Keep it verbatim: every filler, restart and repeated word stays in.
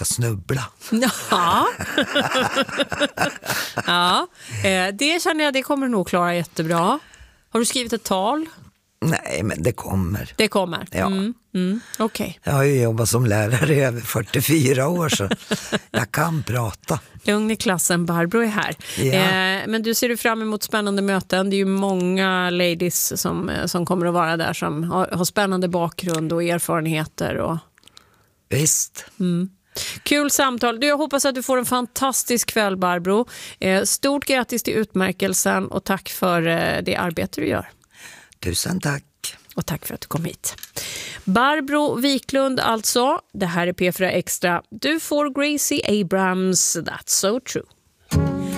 ska snubbla. Ja, ja. Det känner jag, det kommer du nog klara jättebra. Har du skrivit ett tal? Nej, men det kommer. Det kommer? Ja. Mm, mm, okej. Okay. Jag har ju jobbat som lärare i över fyrtiofyra år så jag kan prata. Lugn i klassen, Barbro är här. Ja. Eh, men du ser du fram emot spännande möten. Det är ju många ladies som, som kommer att vara där som har, har spännande bakgrund och erfarenheter. Och... Visst. Mm. Kul samtal. Du, jag hoppas att du får en fantastisk kväll, Barbro. Eh, stort grattis till utmärkelsen och tack för eh, det arbete du gör. Tusen tack. Och tack för att du kom hit. Barbro Wiklund alltså. Det här är P fyra Extra. Du får Gracie Abrams, That's So True.